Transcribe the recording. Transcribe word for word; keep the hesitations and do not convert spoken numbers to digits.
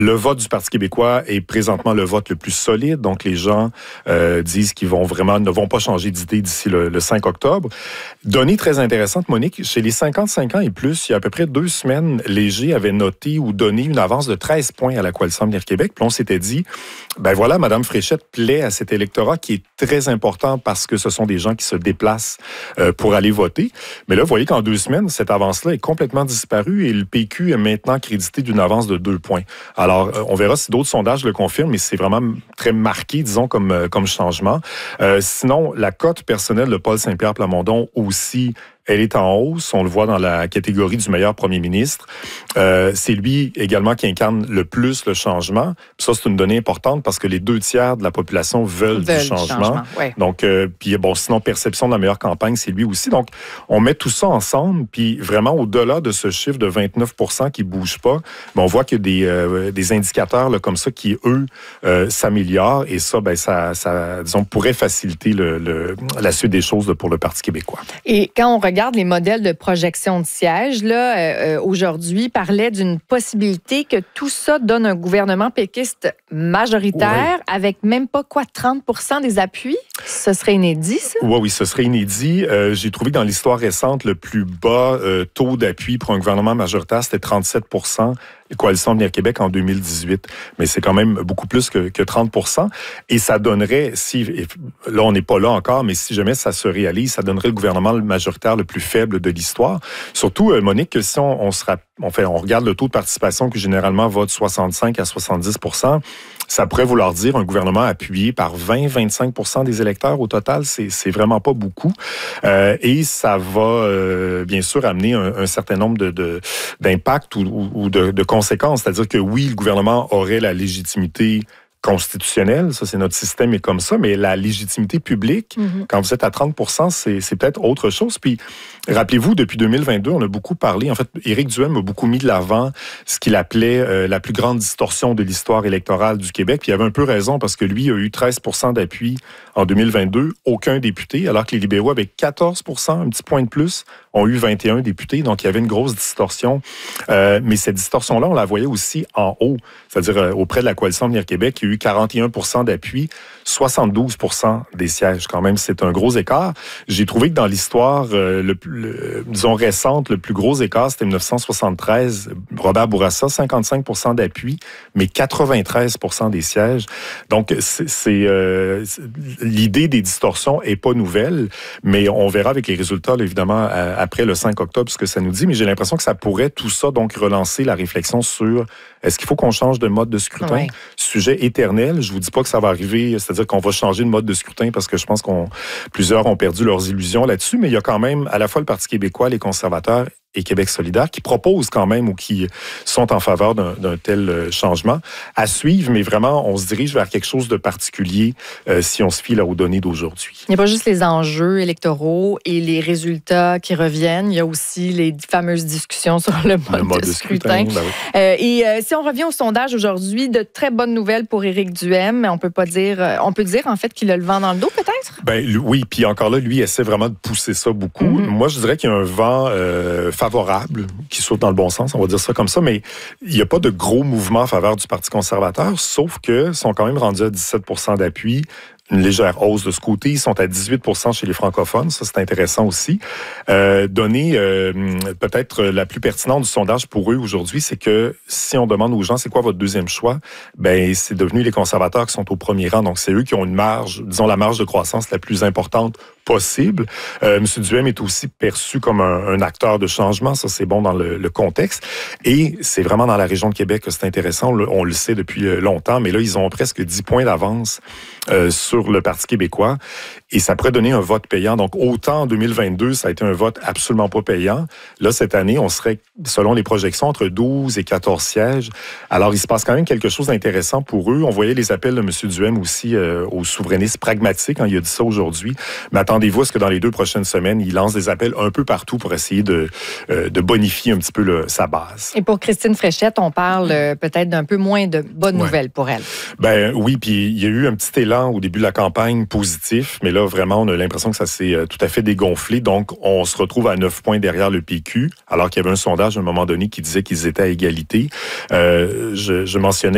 Le vote du Parti québécois est présentement le vote le plus solide. Donc, les gens euh, disent qu'ils vont vraiment, ne vont pas changer d'idée d'ici le, le cinq octobre. Donnée très intéressante, Monique, chez les cinquante-cinq ans et plus, il y a à peu près deux semaines, Léger avait noté ou donné une avance de treize points à la Coalition Avenir Québec. Puis on s'était dit, ben voilà, Mme Fréchette plaît à cet électorat qui est très important parce que ce sont des gens qui se déplacent euh, pour aller voter. Mais là, vous voyez qu'en deux semaines, cette avance-là est complètement disparue et le P Q est maintenant crédité d'une avance de deux points. Alors, Alors, on verra si d'autres sondages le confirment, mais c'est vraiment très marqué, disons, comme, comme changement. Euh, sinon, la cote personnelle de Paul Saint-Pierre Plamondon aussi, elle est en hausse. On le voit dans la catégorie du meilleur premier ministre. Euh, c'est lui également qui incarne le plus le changement. Puis ça, c'est une donnée importante parce que les deux tiers de la population veulent, veulent du changement. changement ouais. Donc, euh, puis bon, sinon, perception de la meilleure campagne, c'est lui aussi. Donc, on met tout ça ensemble. Puis vraiment, au-delà de ce chiffre de vingt-neuf pour cent qui ne bouge pas, ben, on voit qu'il y a des, euh, des indicateurs là, comme ça qui, eux, euh, s'améliorent. Et ça, ben, ça, ça disons, pourrait faciliter le, le, la suite des choses là, pour le Parti québécois. Et quand on regarde les modèles de projection de sièges, là, euh, aujourd'hui, parlait d'une possibilité que tout ça donne un gouvernement péquiste majoritaire oui. avec même pas quoi trente pour cent des appuis. Ce serait inédit, ça? Oui, oui, ce serait inédit. Euh, j'ai trouvé que dans l'histoire récente, le plus bas euh, taux d'appui pour un gouvernement majoritaire, c'était trente-sept pour cent. Coalition Avenir Québec en deux mille dix-huit. Mais c'est quand même beaucoup plus que, que trente pour cent. Et ça donnerait, si là, on n'est pas là encore, mais si jamais ça se réalise, ça donnerait le gouvernement majoritaire le plus faible de l'histoire. Surtout, Monique, que si on, on, se, on, fait, on regarde le taux de participation qui généralement va de soixante-cinq à soixante-dix pour cent, ça pourrait vouloir dire un gouvernement appuyé par vingt à vingt-cinq pour cent des électeurs au total. C'est, c'est vraiment pas beaucoup. Euh, et ça va, euh, bien sûr, amener un, un certain nombre de, de, d'impacts ou, ou, ou de, de conséquences. C'est-à-dire que oui, le gouvernement aurait la légitimité constitutionnelle, ça c'est notre système est comme ça, mais la légitimité publique, mm-hmm. quand vous êtes à trente pour cent, c'est, c'est peut-être autre chose. Puis, rappelez-vous, depuis deux mille vingt-deux, on a beaucoup parlé, en fait, Éric Duhem a beaucoup mis de l'avant ce qu'il appelait euh, la plus grande distorsion de l'histoire électorale du Québec, puis il avait un peu raison parce que lui a eu treize pour cent d'appui en deux mille vingt-deux, aucun député, alors que les libéraux avec quatorze pour cent, un petit point de plus, ont eu vingt et un députés, donc il y avait une grosse distorsion. Euh, mais cette distorsion-là, on la voyait aussi en haut, c'est-à-dire euh, auprès de la Coalition Avenir Québec, il y a eu quarante et un pour cent d'appui, soixante-douze pour cent des sièges. Quand même, c'est un gros écart. J'ai trouvé que dans l'histoire, euh, le, le, disons récente, le plus gros écart, c'était dix-neuf cent soixante-treize. Robert Bourassa, cinquante-cinq pour cent d'appui, mais quatre-vingt-treize pour cent des sièges. Donc, c'est, c'est, euh, c'est l'idée des distorsions est pas nouvelle, mais on verra avec les résultats, là, évidemment, à, après le cinq octobre, ce que ça nous dit. Mais j'ai l'impression que ça pourrait tout ça donc relancer la réflexion sur est-ce qu'il faut qu'on change de mode de scrutin? Ouais. Sujet éternel. Je vous dis pas que ça va arriver, c'est-à-dire qu'on va changer de mode de scrutin parce que je pense qu'on plusieurs ont perdu leurs illusions là-dessus, mais il y a quand même à la fois le Parti québécois, les conservateurs et Québec solidaire qui proposent quand même ou qui sont en faveur d'un, d'un tel changement. À suivre, mais vraiment, on se dirige vers quelque chose de particulier euh, si on se fie là, aux données d'aujourd'hui. Il n'y a pas juste les enjeux électoraux et les résultats qui reviennent, il y a aussi les fameuses discussions sur le mode, le mode de, de scrutin. scrutin ben oui. euh, et euh, si on revient au sondage aujourd'hui, de très bonnes nouvelles pour Éric Duhem, mais on peut pas dire, euh, on peut dire en fait qu'il a le vent dans le dos peut-être? Ben oui, puis encore là, lui essaie vraiment de pousser ça beaucoup. Mm-hmm. Moi, je dirais qu'il y a un vent euh, favorable, qui saute dans le bon sens, on va dire ça comme ça, mais il n'y a pas de gros mouvement en faveur du Parti conservateur, sauf qu'ils sont quand même rendus à dix-sept pour cent d'appui, une légère hausse de ce côté. Ils sont à dix-huit pour cent chez les francophones, ça c'est intéressant aussi. Euh, donner euh, peut-être la plus pertinente du sondage pour eux aujourd'hui, c'est que si on demande aux gens c'est quoi votre deuxième choix, ben c'est devenu les conservateurs qui sont au premier rang, donc c'est eux qui ont une marge, disons la marge de croissance la plus importante possible. Euh, M. Duhem est aussi perçu comme un, un acteur de changement, ça c'est bon dans le, le contexte, et c'est vraiment dans la région de Québec que c'est intéressant, on le, on le sait depuis longtemps, mais là ils ont presque dix points d'avance euh, sur le Parti québécois, et ça pourrait donner un vote payant. Donc, autant en deux mille vingt-deux, ça a été un vote absolument pas payant. Là, cette année, on serait, selon les projections, entre douze et quatorze sièges. Alors, il se passe quand même quelque chose d'intéressant pour eux. On voyait les appels de M. Duhem aussi euh, aux souverainistes pragmatiques, hein, il a dit ça aujourd'hui. Mais attendez-vous à ce que dans les deux prochaines semaines, il lance des appels un peu partout pour essayer de, euh, de bonifier un petit peu le, sa base. Et pour Christine Fréchette, on parle euh, peut-être d'un peu moins de bonnes ouais. nouvelles pour elle. Ben oui, puis il y a eu un petit élan au début de la campagne positif, mais là, vraiment, on a l'impression que ça s'est tout à fait dégonflé. Donc, on se retrouve à neuf points derrière le P Q, alors qu'il y avait un sondage à un moment donné qui disait qu'ils étaient à égalité. Euh, je, je mentionnais